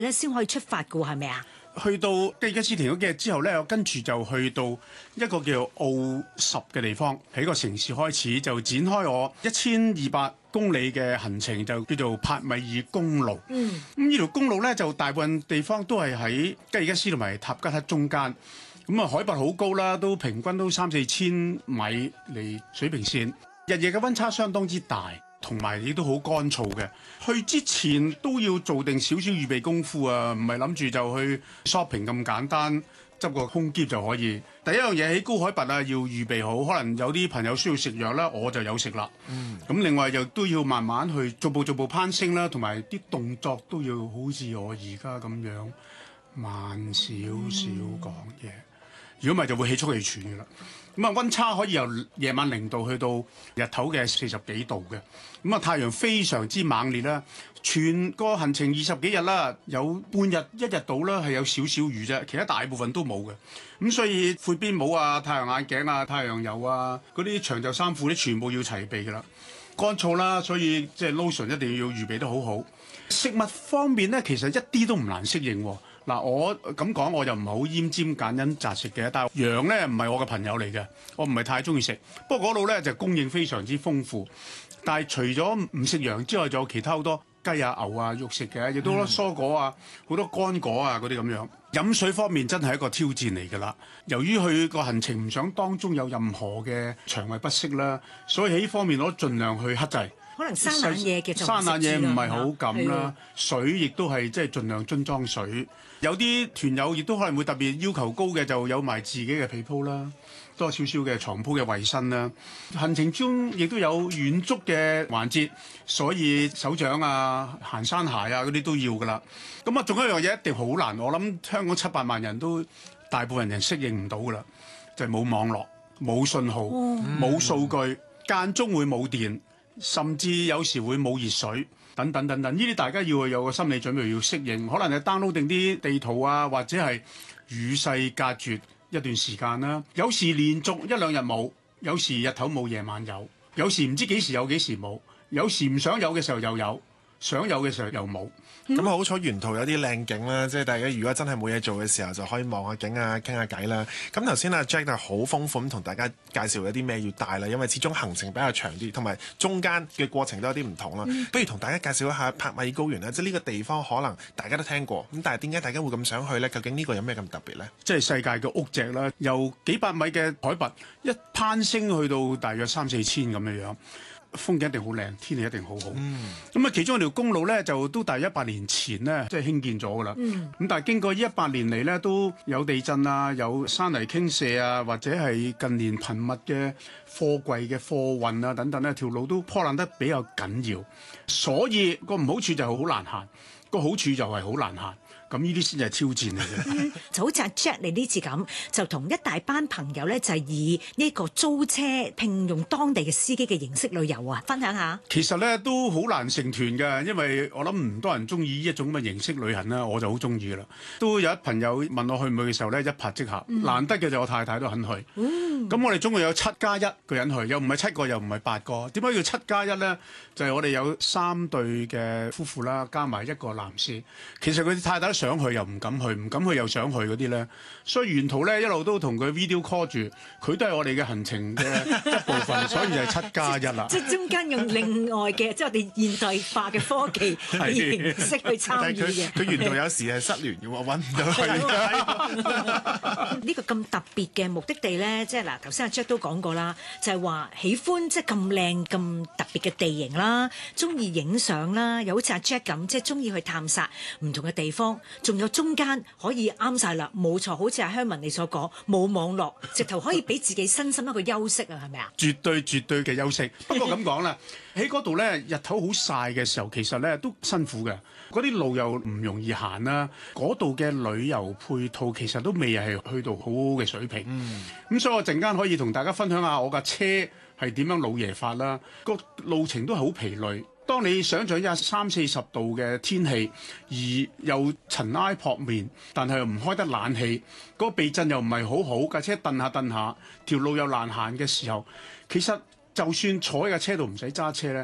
咧先可以出發㗎喎，係咪啊？ 去到吉爾吉斯停咗幾日之後咧，我跟住就去到一個叫奧什嘅地方，喺個城市開始就展開我1200公里嘅行程，就叫做帕米爾公路。咁呢條公路咧就大部分地方都係喺吉爾吉斯同埋塔吉克中間。咁啊海拔好高啦，都平均都3-4千米離水平線，日夜嘅溫差相當之大。同埋亦都好乾燥嘅，去之前都要做定少少預備功夫啊，唔係諗住就去 shopping 咁簡單，執個空篋就可以。第一樣嘢喺高海拔啊，要預備好，可能有啲朋友需要食藥啦，我就有食啦。咁另外又都要慢慢去逐步攀升啦，同埋啲動作都要好似我而家咁樣慢少少講嘢，如果唔係就會氣促氣喘嘅啦。咁啊，溫差可以由夜晚0度去到日頭嘅40幾度嘅。咁啊，太陽非常之猛烈啦。全個行程20幾日啦，有半日一日到啦係有少少雨啫，其他大部分都冇嘅。咁所以闊邊帽啊、太陽眼鏡啊、太陽油啊、嗰啲長袖衫褲啲全部要齊備㗎啦。乾燥啦，所以即係 lotion 一定要預備得好好。食物方面咧，其實一啲都唔難適應喎。嗱，我咁講我又唔係好奄尖揀飲擇食嘅，但係羊咧唔係我嘅朋友嚟嘅，我唔係太中意食。不過嗰度咧就供應非常之豐富，但係除咗唔食羊之外，仲有其他好多雞啊、牛啊肉食嘅，亦都好多蔬果啊、好多乾果啊嗰啲咁樣。飲水方面真係一個挑戰嚟㗎啦。由於佢個行程唔想當中有任何嘅腸胃不適啦，所以喺呢方面我盡量去克制。 可能生冷嘢嘅就生冷嘢唔係好咁啦，水亦都係即係盡量樽裝水。有啲團友亦都可能會特別要求高嘅，就有埋自己嘅被鋪啦，多少少嘅床鋪嘅衞生啦。行程中亦都有遠足嘅環節，所以手杖啊、行山鞋啊嗰啲都要㗎啦。咁啊，仲有一樣嘢一定好難，我諗香港700萬人都大部分人適應唔到㗎啦，就係冇網絡、冇信號、冇數據，間中會冇電。甚至有時會冇熱水等等等等，呢啲大家要有個心理準備，要適應。可能係 download 定啲地圖啊，或者係與世隔絕一段時間啦。有時連續1-2日冇，有時日頭冇夜晚有，有時唔知幾時有幾時冇，有時唔想有嘅時候又有，想有嘅時候又冇。 咁好彩沿途有啲靚景啦，即係大家如果真係冇嘢做嘅時候，就可以望下景啊，傾下偈啦。咁頭先阿 Jack 就好豐富咁同大家介紹有啲咩要帶啦，因為始終行程比較長啲，同埋中間嘅過程都有啲唔同啦。不如同大家介紹一下帕米爾高原啦，即係呢個地方可能大家都聽過，咁但係點解大家會咁想去呢？究竟呢個有咩咁特別呢？即係世界嘅屋脊啦，由幾百米嘅海拔一攀升去到大約3-4千咁樣。風景一定好靚，天氣一定好好。咁啊，其中一條公路咧就都大約100年前咧，即係興建咗㗎啦。咁但係經過100年嚟咧，都有地震啊，有山泥傾瀉啊，或者係近年頻密嘅貨櫃嘅貨運啊等等咧，條路都破爛得比較緊要。所以個唔好處就係好難行，個好處就係好難行。咁呢啲先係挑戰嚟嘅。 就好似阿 Jack 你呢次咁，就同一大班朋友咧，就係以呢個租車聘用當地嘅司機嘅形式旅遊啊，分享下。 其實咧都好難成團嘅，因為我諗唔多人中意呢一種咁嘅形式旅行啦，我就好中意啦。都有一朋友問我去唔去嘅時候咧，一拍即合。難得嘅就我太太都肯去。咁我哋總共有7+1個人去，又唔係7個，又唔係8個。點解要7+1咧？就係我哋有3對嘅夫婦啦，加埋1個男士。其實佢哋太太想去又唔敢去，唔敢去又想去嗰啲咧，所以沿途咧一路都同佢 video call 住，佢都係我哋嘅行程嘅一部分，所以就係7+1啦。 即係中間用另外嘅，即係我哋現代化嘅科技嘅形式去參與嘅。 佢沿途有時係失聯嘅喎，揾唔到佢。 呢個咁特別嘅目的地咧，即係嗱頭先阿 Jack 都講過啦，就係話喜歡即係咁靚咁特別嘅地形啦，中意影相啦，又好似阿 Jack 咁，即係中意去探索唔同嘅地方。仲有中間可以啱晒啦，冇錯，好似阿香文你所講，冇網絡，直頭可以俾自己身心一個休息啊，係咪啊？ 絕對嘅休息。不過咁講啦，喺嗰度咧日頭好曬嘅時候，其實咧都辛苦嘅，嗰啲路又唔容易行啦。嗰度嘅旅遊配套其實都未係去到好好嘅水平。咁所以我陣間可以同大家分享下我架車係點樣老爺法啦。個路程都係好疲累。當你想象一下30-40度嘅天氣，而又塵埃撲面，但係又唔開得冷氣，嗰個避震又唔係好好，架車蹬下，條路又難行嘅時候，其實就算坐喺架車度唔使揸車咧，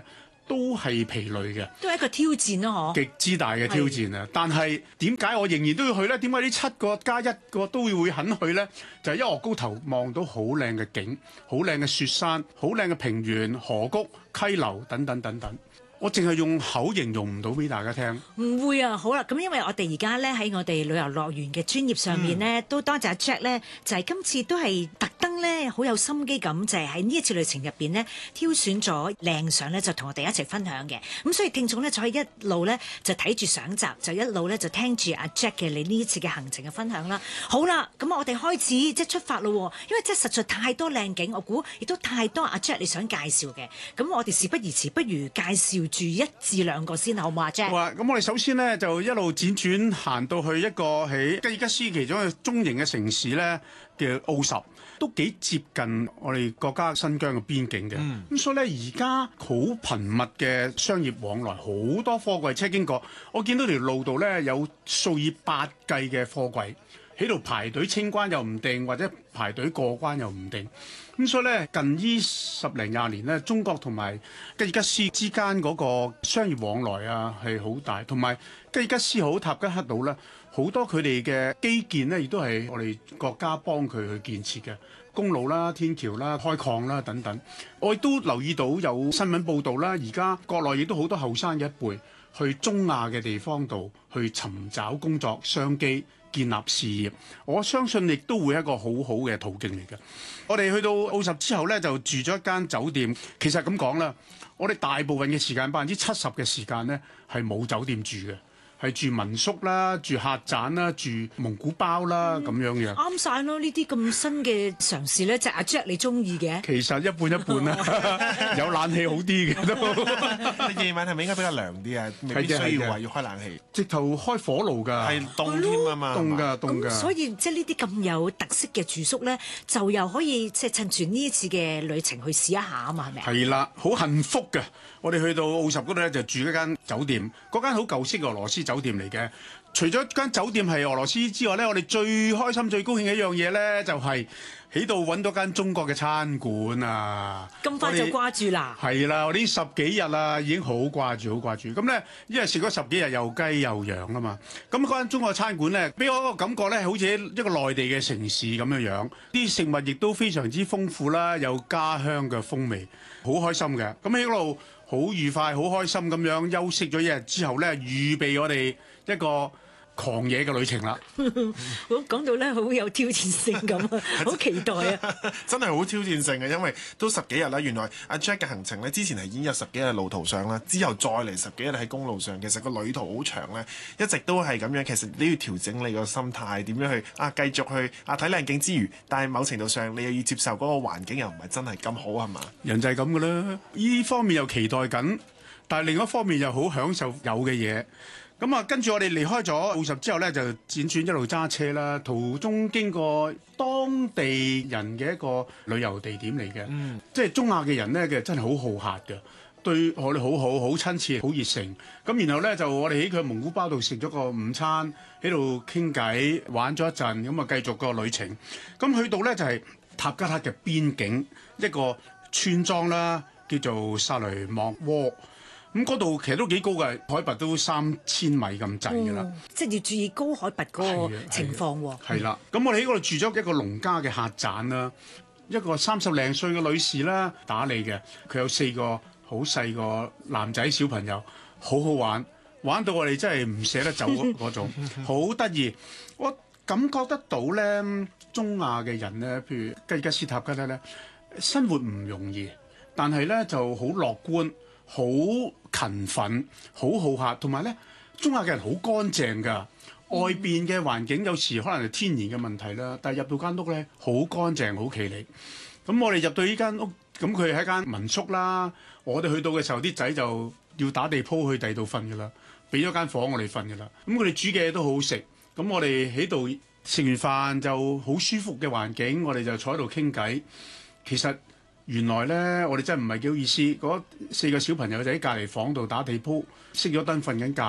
都係疲累嘅， 都係一個挑戰咯， 極之大嘅挑戰啊！但係點解我仍然都要去呢？點解呢7個加1個都會肯去呢？就係因為我高頭望到好靚嘅景、好靚嘅雪山、好靚嘅平原、河谷、溪流等等等等。我淨係用口形容唔到俾大家聽。 唔會啊，好啦，咁因為我哋而家咧喺我哋旅遊樂園嘅專業上面咧，都多謝阿 Jack 咧，就係今次都係特登咧好有心機咁，就係喺呢一次旅程入邊咧挑選咗靚相咧，就同我哋一齊分享嘅。咁所以聽眾咧就可以一路咧就睇住相集，就一路咧就聽住阿 Jack 嘅你呢一次嘅行程嘅分享啦。好啦，咁我哋開始即係出發咯，因為真係實在太多靚景，我估亦都太多阿 Jack 你想介紹嘅。咁我哋事不宜遲，不如介紹住1至2個先，好唔好啊 Jack？ 好啊，咁我哋首先呢，就一路輾轉行到去一個喺吉爾吉斯其中一個中型嘅城市咧叫奧什，都幾接近我哋國家新疆嘅邊境嘅。咁所以咧，而家好頻密嘅商業往來，好多貨櫃車經過。我見到條路度咧有數以百計嘅貨櫃喺度排隊清關又唔定，或者排隊過關又唔定。咁所以咧，近呢10零20年咧，中國同埋吉爾吉斯之間嗰個商業往來啊係好大，同埋吉爾吉斯好塔吉克島咧，好多佢哋嘅基建咧，亦都係我哋國家幫佢去建設嘅公路啦、天橋啦、開礦啦等等。我亦都留意到有新聞報導啦，而家國內亦都好多後生嘅一輩去中亞嘅地方度去尋找工作商機，建立事業。我相信亦都會係一個好好嘅途徑嚟嘅。我哋去到奧什之後咧，就住咗一間酒店。其實咁講啦，我哋大部分嘅時間70%嘅時間咧係冇酒店住嘅，係住民宿啦、住客棧啦、住蒙古包啦咁樣嘅。 啱晒咯！呢啲咁新嘅嘗試咧，就阿 Jack 你中意嘅。 其實一半一半啦，有冷氣好啲嘅都。 夜晚係咪應該比較涼啲啊？未必需要話要開冷氣， 直頭開火爐㗎， 係凍添啊嘛， 凍㗎凍㗎。 所以即係呢啲咁有特色嘅住宿咧，就又可以即係趁住呢一次嘅旅程去試一下啊嘛，係咪？ 係啦，好幸福嘅。我哋去到奧什嗰度咧，就住一間酒店，嗰間好舊式嘅俄羅斯酒店嚟嘅。除咗間酒店係俄羅斯之外咧，我哋最開心、最高興嘅一樣嘢咧，就係喺度揾到間中國嘅餐館啊！ 咁快就掛住啦？係啦，我呢10幾日啊，已經好掛住，好掛住。咁咧，因為食咗10幾日又雞又羊啊嘛。咁嗰間中國餐館咧，俾我個感覺咧，好似一個內地嘅城市咁樣樣。啲食物亦都非常之豐富啦，有家鄉嘅風味，好開心嘅。咁喺嗰度好愉快、好開心咁樣休息咗一日之後咧，預備我哋一個狂野嘅旅程啦！ 講到咧好有挑戰性咁啊，好期待啊！ 真係好挑戰性嘅，因為都10幾日啦。原來阿 Jack 嘅行程咧，之前係已經有10幾日路途上啦，之後再嚟10幾日喺公路上，其實個旅途好長咧，一直都係咁樣。其實你要調整你個心態，點樣去繼續去睇靚景之餘，但係某程度上你又要接受嗰個環境又唔係真係咁好，係嘛？ 人就係咁噶啦，呢方面又期待緊，但係另一方面又好享受有嘅嘢。咁啊，跟住我哋離開咗奧什之後咧，就輾轉一路揸車啦，途中經過當地人嘅一個旅遊地點嚟嘅，即係中亞嘅人咧，其實真係好好客嘅，對我哋好好、好親切、好熱誠。咁然後咧就我哋喺佢蒙古包度食咗個午餐，喺度傾偈玩咗一陣，咁啊繼續個旅程。咁去到咧就係塔吉克嘅邊境一個村莊啦，叫做薩雷莫窩。咁嗰度其實都幾高嘅，海拔都3000米咁滯㗎啦。 即係要注意高海拔嗰個情況喎。 係啦，咁我哋喺嗰度住咗一個農家嘅客棧啦，一個30零歲嘅女士啦打理嘅，佢有4個好細個男仔小朋友，好好玩，玩到我哋真係唔捨得走嗰種，好得意。我感覺得到咧，中亞嘅人咧，譬如吉爾吉斯塔吉克咧，生活唔容易，但係咧就好樂觀。好勤奮，好好客，同埋咧，中亞嘅人好乾淨㗎。外邊嘅環境有時可能係天然嘅問題啦，但係入到間屋咧，好乾淨，好企理。咁我哋入到呢間屋，咁佢係一間民宿啦。我哋去到嘅時候，啲仔就要打地鋪去第二度瞓㗎啦，俾咗間房我哋瞓㗎啦。咁佢哋煮嘅嘢都好好食。咁我哋喺度食完飯就好舒服嘅環境，我哋就坐喺度傾偈。其實原來咧，我哋真係唔係幾好意思。嗰4個小朋友就喺隔離房度打地鋪，熄咗燈瞓緊覺。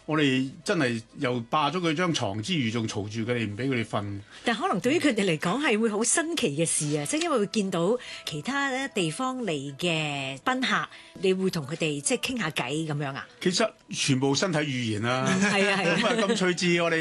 我哋真係又霸咗佢張床之餘，仲嘈住佢哋唔俾佢哋瞓。 但可能對於佢哋嚟講係會好新奇嘅事啊！即係因為會見到其他地方嚟嘅賓客，你會同佢哋即係傾下偈咁樣啊？ 其實全部身體語言啦， 係啊係啊咁啊咁趣致我哋。